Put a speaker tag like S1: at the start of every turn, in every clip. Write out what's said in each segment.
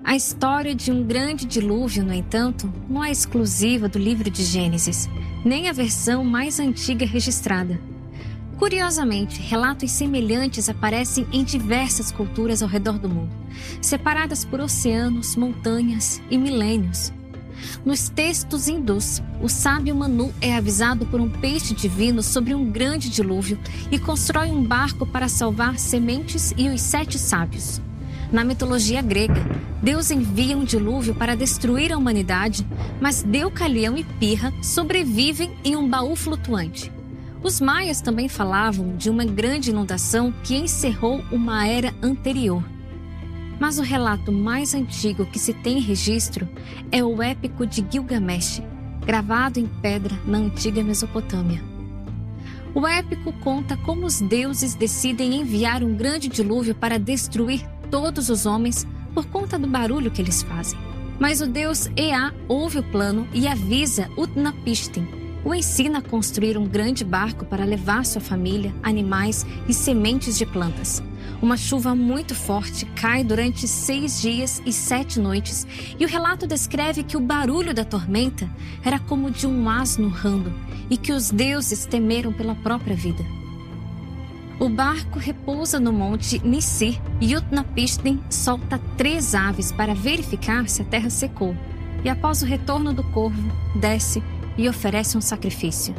S1: A história de um grande dilúvio, no entanto, não é exclusiva do livro de Gênesis, nem a versão mais antiga registrada. Curiosamente, relatos semelhantes aparecem em diversas culturas ao redor do mundo, separadas por oceanos, montanhas e milênios. Nos textos hindus, o sábio Manu é avisado por um peixe divino sobre um grande dilúvio e constrói um barco para salvar sementes e os 7 sábios. Na mitologia grega, Deus envia um dilúvio para destruir a humanidade, mas Deucalião e Pirra sobrevivem em um baú flutuante. Os maias também falavam de uma grande inundação que encerrou uma era anterior. Mas o relato mais antigo que se tem registro é o épico de Gilgamesh, gravado em pedra na antiga Mesopotâmia. O épico conta como os deuses decidem enviar um grande dilúvio para destruir todos os homens por conta do barulho que eles fazem. Mas o deus Ea ouve o plano e avisa Utnapishtim, o ensina a construir um grande barco para levar sua família, animais e sementes de plantas. Uma chuva muito forte cai durante 6 dias e 7 noites, e o relato descreve que o barulho da tormenta era como de um asno urrando e que os deuses temeram pela própria vida. O barco repousa no monte Nisir e Utnapishtim solta 3 aves para verificar se a terra secou, e após o retorno do corvo, desce e oferece um sacrifício.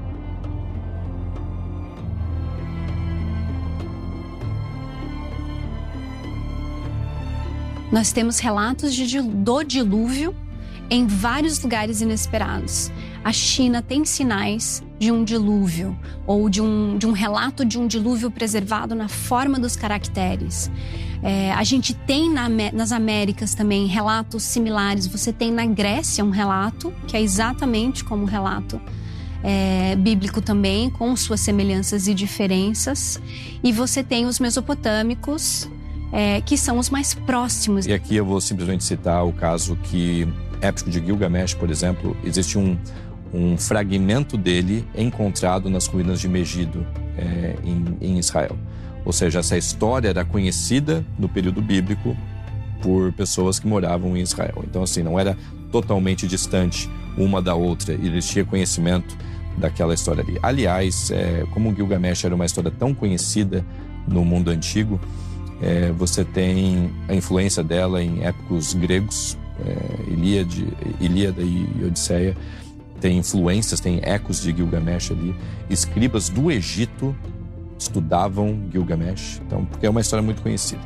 S2: Nós temos relatos do dilúvio em vários lugares inesperados. A China tem sinais de um dilúvio, ou de um relato de um dilúvio preservado na forma dos caracteres. A gente tem nas Américas também relatos similares. Você tem na Grécia um relato, que é exatamente como o relato bíblico também, com suas semelhanças e diferenças. E você tem os mesopotâmicos, que são os mais próximos.
S3: E aqui eu vou simplesmente citar o caso que, épico de Gilgamesh, por exemplo, existe um fragmento dele encontrado nas ruínas de Megido, em Israel. Ou seja, essa história era conhecida no período bíblico por pessoas que moravam em Israel. Então, assim, não era totalmente distante uma da outra, e eles tinham conhecimento daquela história ali. Aliás, como Gilgamesh era uma história tão conhecida no mundo antigo, você tem a influência dela em épicos gregos, Ilíada e Odisseia. Tem influências, tem ecos de Gilgamesh ali. Escribas do Egito estudavam Gilgamesh, então, porque é uma história muito conhecida.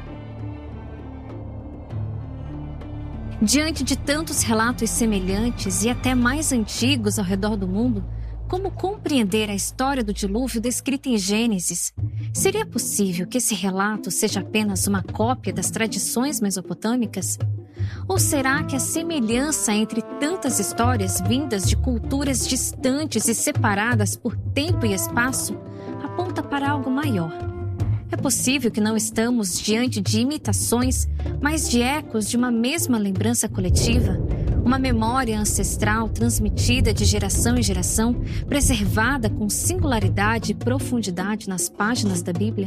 S1: Diante de tantos relatos semelhantes e até mais antigos ao redor do mundo, como compreender a história do dilúvio descrita em Gênesis? Seria possível que esse relato seja apenas uma cópia das tradições mesopotâmicas? Ou será que a semelhança entre tantas histórias vindas de culturas distantes e separadas por tempo e espaço aponta para algo maior? É possível que não estamos diante de imitações, mas de ecos de uma mesma lembrança coletiva? Uma memória ancestral transmitida de geração em geração, preservada com singularidade e profundidade nas páginas da Bíblia?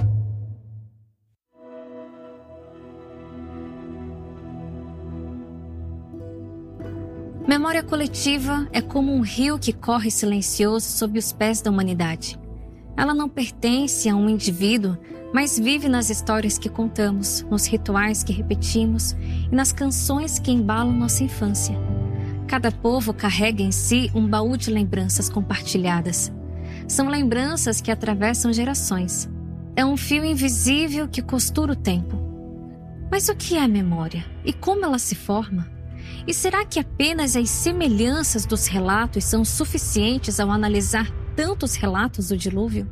S1: Memória coletiva é como um rio que corre silencioso sob os pés da humanidade. Ela não pertence a um indivíduo, mas vive nas histórias que contamos, nos rituais que repetimos e nas canções que embalam nossa infância. Cada povo carrega em si um baú de lembranças compartilhadas. São lembranças que atravessam gerações. É um fio invisível que costura o tempo. Mas o que é a memória? E como ela se forma? E será que apenas as semelhanças dos relatos são suficientes ao analisar tantos relatos do dilúvio?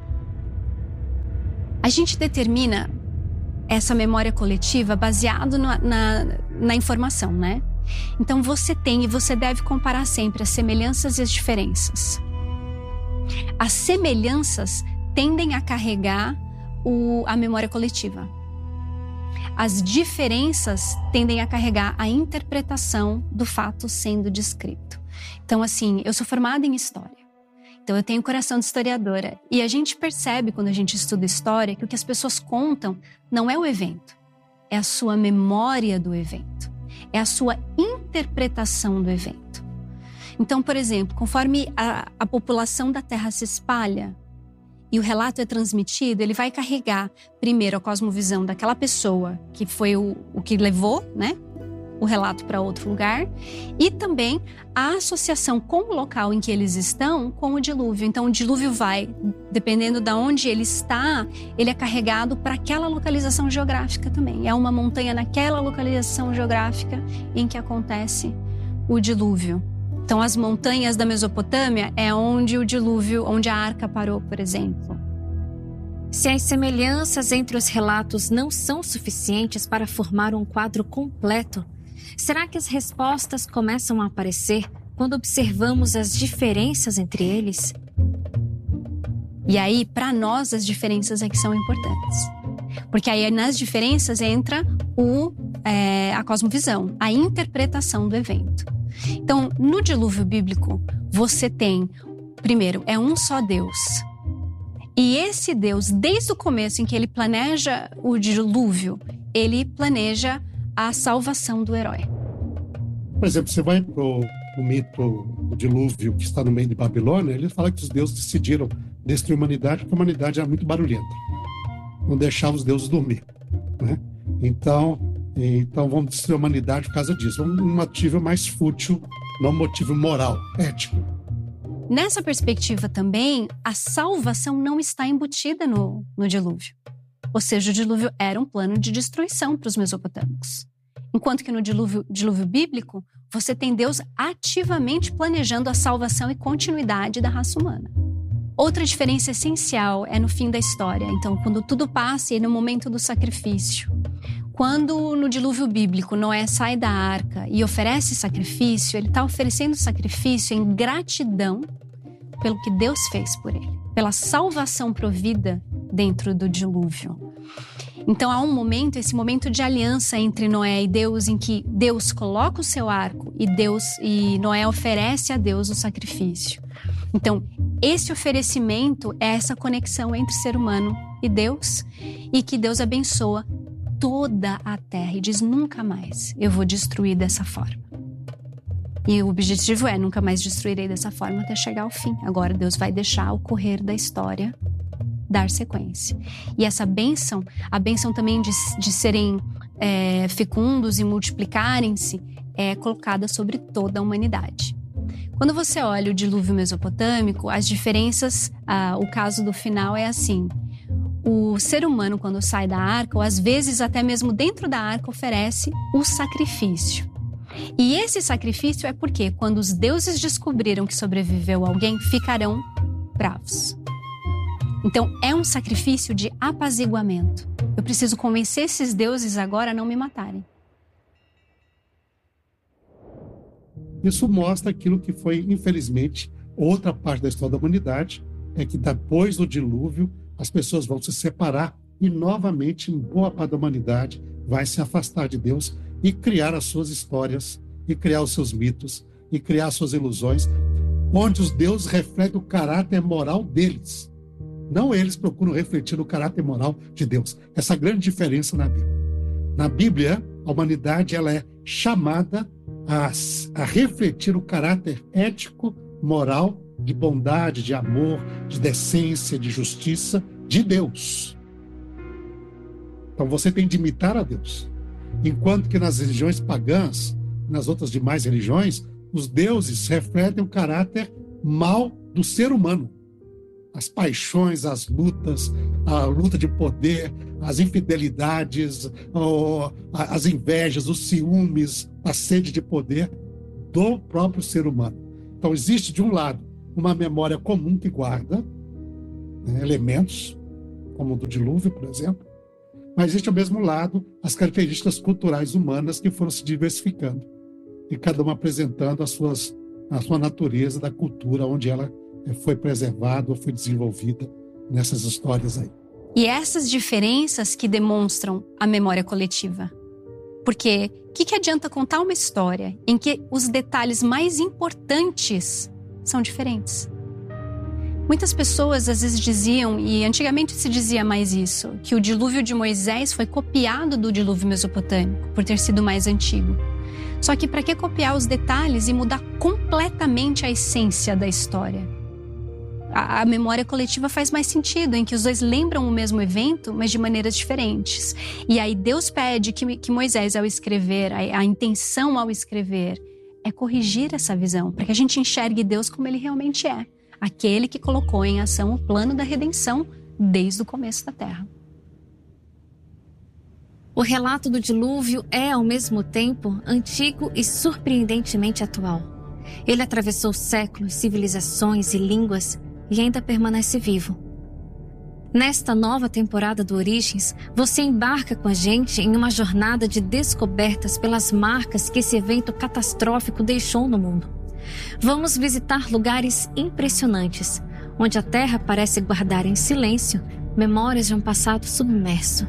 S2: A gente determina essa memória coletiva baseado na informação, né? Então você tem e você deve comparar sempre as semelhanças e as diferenças. As semelhanças tendem a carregar a memória coletiva. As diferenças tendem a carregar a interpretação do fato sendo descrito. Então, assim, eu sou formada em história. Então, eu tenho coração de historiadora. E a gente percebe, quando a gente estuda história, que o que as pessoas contam não é o evento. é a sua memória do evento, é a sua interpretação do evento. Então, por exemplo, conforme a população da Terra se espalha e o relato é transmitido, ele vai carregar primeiro a cosmovisão daquela pessoa que foi o que levou, né, o relato para outro lugar, e também a associação com o local em que eles estão com o dilúvio. Então o dilúvio vai, dependendo de onde ele está, ele é carregado para aquela localização geográfica também. É uma montanha naquela localização geográfica em que acontece o dilúvio. Então as montanhas da Mesopotâmia é onde o dilúvio, onde a arca parou, por exemplo.
S1: Se as semelhanças entre os relatos não são suficientes para formar um quadro completo, será que as respostas começam a aparecer quando observamos as diferenças entre eles?
S2: E aí, para nós, as diferenças é que são importantes. Porque aí nas diferenças entra a cosmovisão, a interpretação do evento. Então, no dilúvio bíblico, você tem, primeiro, é um só Deus. E esse Deus, desde o começo em que ele planeja o dilúvio, ele planeja a salvação do herói.
S4: Por exemplo, você vai para o mito do dilúvio que está no meio de Babilônia, ele fala que os deuses decidiram destruir a humanidade porque a humanidade era muito barulhenta. Não deixava os deuses dormir, né? Então vamos destruir a humanidade por causa disso. Um motivo mais fútil, não um motivo moral, ético.
S2: Nessa perspectiva também, a salvação não está embutida no dilúvio. Ou seja, o dilúvio era um plano de destruição para os mesopotâmicos. Enquanto que no dilúvio bíblico, você tem Deus ativamente planejando a salvação e continuidade da raça humana. Outra diferença essencial é no fim da história. Então, quando tudo passa e no momento do sacrifício. Quando no dilúvio bíblico Noé sai da arca e oferece sacrifício, ele está oferecendo sacrifício em gratidão pelo que Deus fez por ele, pela salvação provida dentro do dilúvio. Então há um momento, esse momento de aliança entre Noé e Deus, em que Deus coloca o seu arco e Noé oferece a Deus o sacrifício. Então, esse oferecimento é essa conexão entre ser humano e Deus, e que Deus abençoa toda a terra e diz: nunca mais eu vou destruir dessa forma. E o objetivo é: nunca mais destruirei dessa forma até chegar ao fim. Agora Deus vai deixar o correr da história dar sequência. E essa bênção, a bênção também de serem fecundos e multiplicarem-se, é colocada sobre toda a humanidade. Quando você olha o dilúvio mesopotâmico, as diferenças, o caso do final é assim: o ser humano, quando sai da arca, ou às vezes até mesmo dentro da arca, oferece o sacrifício. E esse sacrifício é porque, quando os deuses descobriram que sobreviveu alguém, ficarão bravos. Então, é um sacrifício de apaziguamento. Eu preciso convencer esses deuses agora a não me matarem.
S4: Isso mostra aquilo que foi, infelizmente, outra parte da história da humanidade, é que depois do dilúvio, as pessoas vão se separar e, novamente, em boa parte da humanidade, vai se afastar de Deus e criar as suas histórias, e criar os seus mitos, e criar as suas ilusões, onde os deuses refletem o caráter moral deles. Não eles procuram refletir o caráter moral de Deus. Essa é a grande diferença na Bíblia. Na Bíblia, a humanidade ela é chamada a refletir o caráter ético, moral, de bondade, de amor, de decência, de justiça de Deus. Então você tem de imitar a Deus. Enquanto que nas religiões pagãs, nas outras demais religiões, os deuses refletem o caráter mau do ser humano. As paixões, as lutas, a luta de poder, as infidelidades, as invejas, os ciúmes, a sede de poder do próprio ser humano. Então existe, de um lado, uma memória comum que guarda elementos, como o do dilúvio, por exemplo, mas existe, ao mesmo lado, as características culturais humanas que foram se diversificando, e cada uma apresentando a sua natureza da cultura onde ela foi preservada ou foi desenvolvida nessas histórias aí.
S2: E essas diferenças que demonstram a memória coletiva. Porque o que adianta contar uma história em que os detalhes mais importantes são diferentes? Muitas pessoas às vezes diziam, e antigamente se dizia mais isso, que o dilúvio de Moisés foi copiado do dilúvio mesopotâmico, por ter sido mais antigo. Só que para que copiar os detalhes e mudar completamente a essência da história? A memória coletiva faz mais sentido, em que os dois lembram o mesmo evento, mas de maneiras diferentes. E aí Deus pede que Moisés, ao escrever, a intenção ao escrever, é corrigir essa visão, para que a gente enxergue Deus como Ele realmente é. Aquele que colocou em ação o plano da redenção desde o começo da Terra.
S1: O relato do dilúvio é, ao mesmo tempo, antigo e surpreendentemente atual. Ele atravessou séculos, civilizações e línguas e ainda permanece vivo. Nesta nova temporada do Origens, você embarca com a gente em uma jornada de descobertas pelas marcas que esse evento catastrófico deixou no mundo. Vamos visitar lugares impressionantes, onde a Terra parece guardar em silêncio memórias de um passado submerso.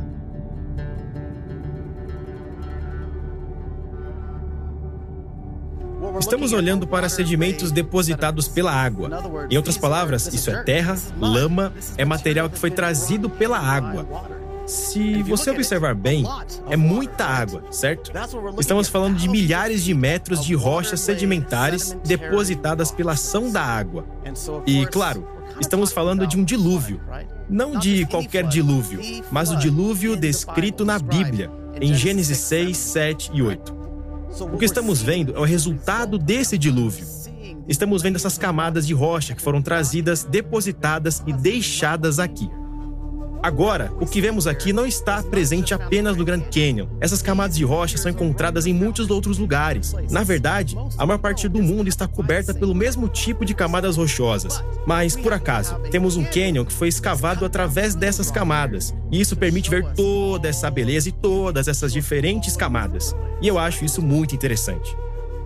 S5: Estamos olhando para sedimentos depositados pela água. Em outras palavras, isso é terra, lama, é material que foi trazido pela água. Se você observar bem, é muita água, certo? Estamos falando de milhares de metros de rochas sedimentares depositadas pela ação da água. E, claro, estamos falando de um dilúvio. Não de qualquer dilúvio, mas o dilúvio descrito na Bíblia, em Gênesis 6, 7 e 8. O que estamos vendo é o resultado desse dilúvio. Estamos vendo essas camadas de rocha que foram trazidas, depositadas e deixadas aqui. Agora, o que vemos aqui não está presente apenas no Grand Canyon. Essas camadas de rocha são encontradas em muitos outros lugares. Na verdade, a maior parte do mundo está coberta pelo mesmo tipo de camadas rochosas. Mas, por acaso, temos um canyon que foi escavado através dessas camadas. E isso permite ver toda essa beleza e todas essas diferentes camadas. E eu acho isso muito interessante.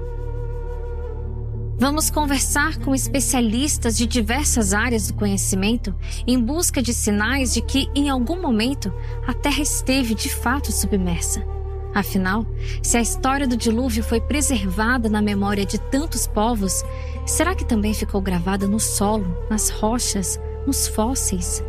S1: Vamos conversar com especialistas de diversas áreas do conhecimento em busca de sinais de que, em algum momento, a Terra esteve de fato submersa. Afinal, se a história do dilúvio foi preservada na memória de tantos povos, será que também ficou gravada no solo, nas rochas, nos fósseis?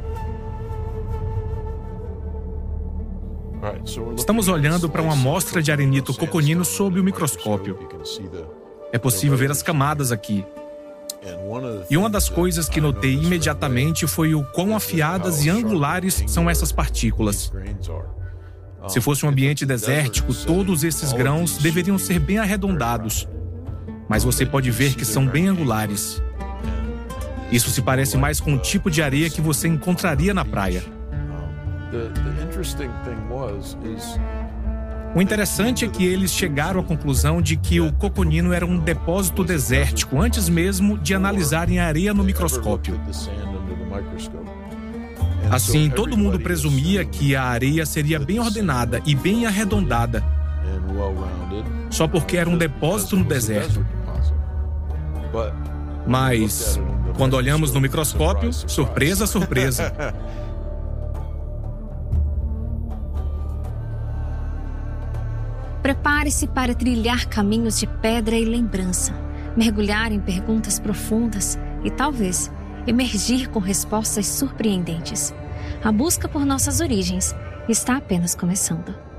S6: Estamos olhando para uma amostra de arenito coconino sob o microscópio. É possível ver as camadas aqui. E uma das coisas que notei imediatamente foi o quão afiadas e angulares são essas partículas. Se fosse um ambiente desértico, todos esses grãos deveriam ser bem arredondados. Mas você pode ver que são bem angulares. Isso se parece mais com o tipo de areia que você encontraria na praia. O interessante é que eles chegaram à conclusão de que o coconino era um depósito desértico antes mesmo de analisarem a areia no microscópio. Assim, todo mundo presumia que a areia seria bem ordenada e bem arredondada, só porque era um depósito no deserto. Mas, quando olhamos no microscópio, surpresa, surpresa.
S1: Prepare-se para trilhar caminhos de pedra e lembrança, mergulhar em perguntas profundas e, talvez, emergir com respostas surpreendentes. A busca por nossas origens está apenas começando.